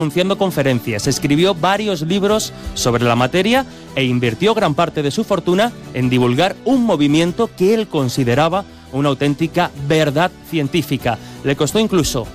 anunciando conferencias, escribió varios libros sobre la materia e invirtió gran parte de su fortuna en divulgar un movimiento que él consideraba una auténtica verdad científica. Le costó incluso